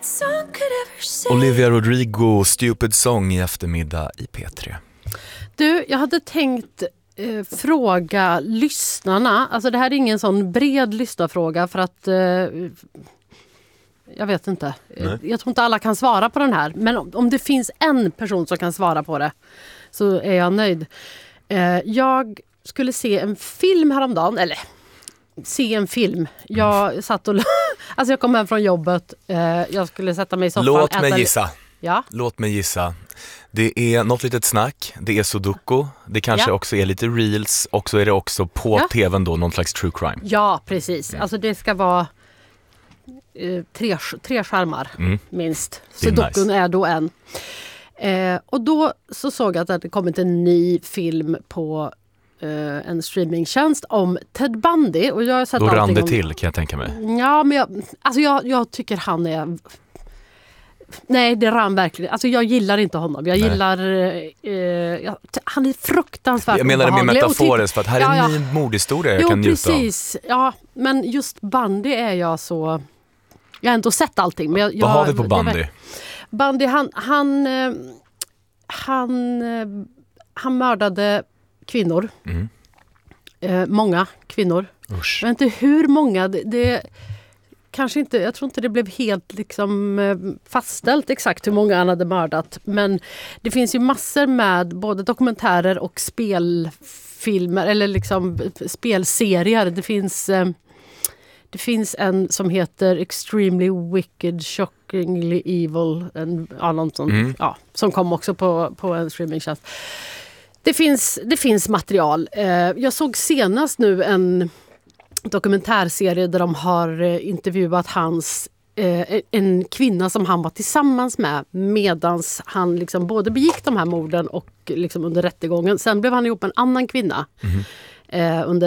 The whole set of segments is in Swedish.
Olivia Rodrigo, Stupid Song i eftermiddag i P3. Du, jag hade tänkt fråga lyssnarna. Alltså det här är ingen sån bred lyssnarfråga för att jag vet inte. Jag tror inte alla kan svara på den här. Men om det finns en person som kan svara på det så är jag nöjd. Jag skulle se en film häromdagen. Eller se en film. Jag satt och... Alltså jag kom hem från jobbet. Jag skulle sätta mig i soffan. Låt mig gissa. Ja. Låt mig gissa. Det är något litet snack. Det är sudoku. Det kanske också är lite reels. Och så är det också på tvn då någon slags true crime. Ja, precis. Alltså det ska vara tre skärmar minst. Sudokun är då en. Och då så såg jag att det kommit en ny film på en streamingtjänst om Ted Bundy. Och jag har sett då rann det till, kan jag tänka mig. Ja, men jag tycker han är... Nej, det rann verkligen. Alltså jag gillar inte honom. Jag gillar... han är fruktansvärt jag menar det med metaforiskt, för att här är en ny mordhistoria jag kan njuta av. Precis. Ja, men just Bundy är jag så... Jag har ändå sett allting. Men vad har vi på Bundy? Bundy, han mördade kvinnor. Många kvinnor. Usch. Jag vet inte hur många. Det kanske inte, jag tror inte det blev helt liksom fastställt exakt hur många han hade mördat. Men det finns ju massor med både dokumentärer och spelfilmer eller liksom spelserier. Det finns en som heter Extremely Wicked, Shockingly Evil, som kom också på en streamingtjänst. Det finns material. Jag såg senast nu en dokumentärserie där de har intervjuat en kvinna som han var tillsammans med medans han liksom både begick de här morden och liksom under rättegången. Sen blev han ihop med en annan kvinna under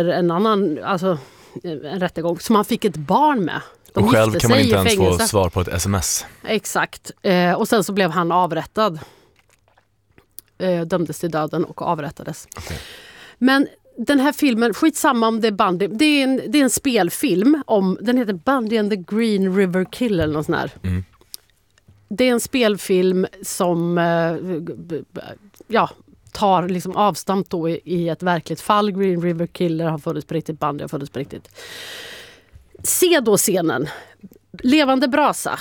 en rättegång som han fick ett barn med. Och själv kan man inte ens få svar på ett sms. Exakt. Och sen så blev han avrättad. Dömdes till döden och avrättades. Okay. Men den här filmen, skitsamma om det är Bundy, det är en spelfilm den heter Bundy and the Green River Killer eller något sånt här. Det är en spelfilm som tar liksom avstamp då i ett verkligt fall. Green River Killer har funnits på riktigt, Bundy har funnits på riktigt. Se då scenen. Levande brasa.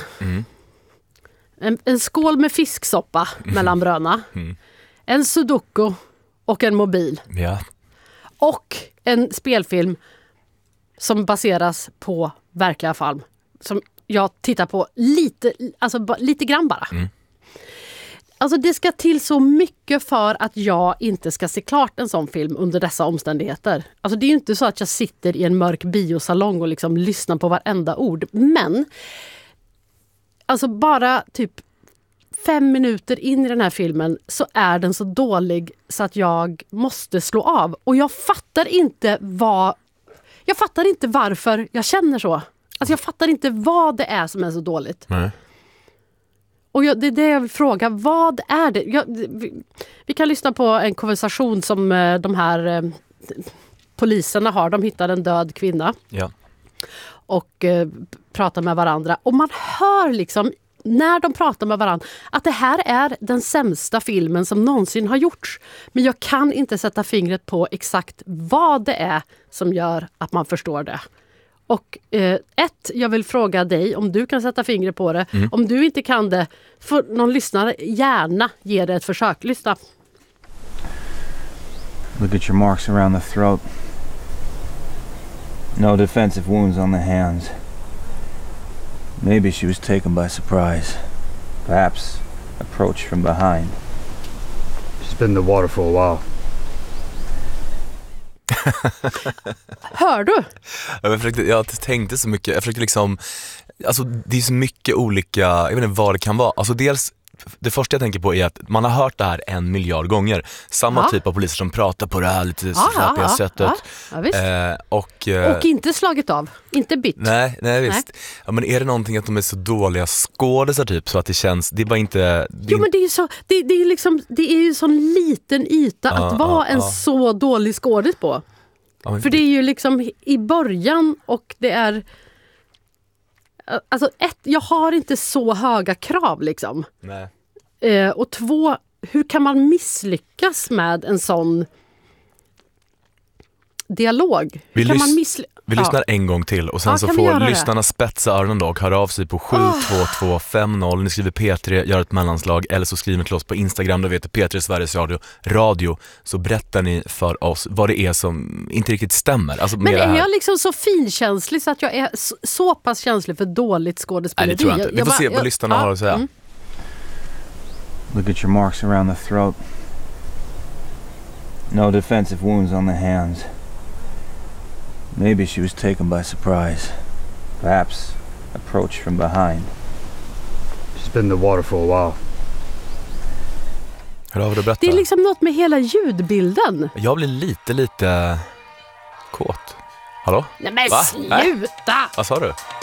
En skål med fisksoppa mellan bröna. En sudoku och en mobil. Ja. Och en spelfilm som baseras på verkliga fall. Som jag tittar på lite grann bara. Alltså det ska till så mycket för att jag inte ska se klart en sån film under dessa omständigheter. Alltså det är ju inte så att jag sitter i en mörk biosalong och liksom lyssnar på varenda ord. Men alltså bara typ 5 minuter in i den här filmen så är den så dålig så att jag måste slå av. Och jag fattar inte varför jag känner så. Alltså jag fattar inte vad det är som är så dåligt. Nej. Och det är det jag vill fråga. Vad är det? Vi kan lyssna på en konversation som de här poliserna har. De hittar en död kvinna. Ja. Och pratar med varandra. Och man hör liksom när de pratar med varandra att det här är den sämsta filmen som någonsin har gjorts. Men jag kan inte sätta fingret på exakt vad det är som gör att man förstår det. Och jag vill fråga dig om du kan sätta fingret på det. Om du inte kan det, får någon lyssnare gärna ge det ett försök. Lyssna. Look at your marks around the throat. No defensive wounds on the hands. Maybe she was taken by surprise. Perhaps approached from behind. She's been in the water for a while. Hör du? Jag tänkte så mycket. Jag försökte liksom... Alltså det är så mycket olika... Jag vet inte vad det kan vara. Alltså dels... Det första jag tänker på är att man har hört det här 1 miljard gånger. Samma typ av poliser som pratar på det här lite slappiga sättet. Och inte slagit av. Inte bytt. Nej, visst. Ja, men är det någonting att de är så dåliga skådespelare typ så att det känns... Det är bara inte... Men det är ju så... Det är liksom... Det är ju sån liten yta att vara en så dålig skådis på. För det är ju liksom i början och det är... Alltså jag har inte så höga krav liksom. Nej. Och 2, hur kan man misslyckas med en sån dialog? Hur kan man Vi lyssnar en gång till och sen så får lyssnarna spetsa öronen då och höra av sig på 72250. Ni skriver P3, gör ett mellanslag, eller så skriver ni till oss på Instagram, då vet P3 Sveriges Radio, så berättar ni för oss vad det är som inte riktigt stämmer. Alltså, men är jag liksom så finkänslig så att jag är så pass känslig för dåligt skådespeleri? Nej, det tror jag inte. Vi får se vad lyssnarna har att säga. Look at your marks around the throat. No defensive wounds on the hands. Maybe she was taken by surprise. Perhaps approached from behind. She's been in the water for a while. Hur har vi det att berätta? Det är liksom något med hela ljudbilden. Jag blir lite kåt. Hallå? Nej men Va? sluta! Vad sa du?